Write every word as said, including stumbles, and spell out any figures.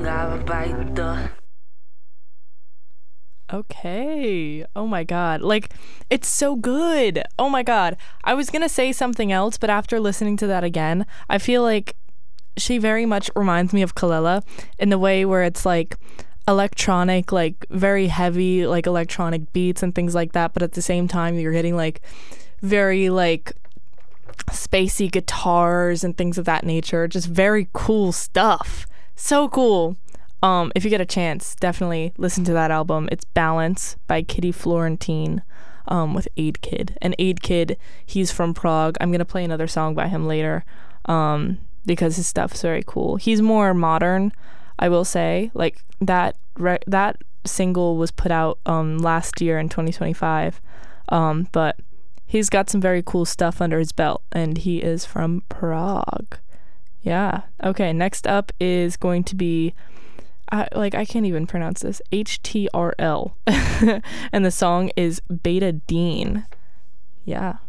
Okay. Oh my god. Like, it's so good. Oh my god. I was gonna say something else, but after listening to that again, I feel like she very much reminds me of Kalela in the way where it's like electronic, like very heavy, like electronic beats and things like that, but at the same time you're getting like very like spacey guitars and things of that nature. Just very cool stuff. So cool. Um, if you get a chance, definitely listen to that album. It's Balance by Kitty Florentine, um, with Aid Kid. And Aid Kid, he's from Prague. I'm gonna play another song by him later, um, because his stuff's very cool. He's more modern, I will say. Like that re- that single was put out um last year in twenty twenty-five, um, but he's got some very cool stuff under his belt, and he is from Prague. Yeah. Okay. Next up is going to be. I, like I can't even pronounce this. H T R L and the song is Beta Dean. Yeah.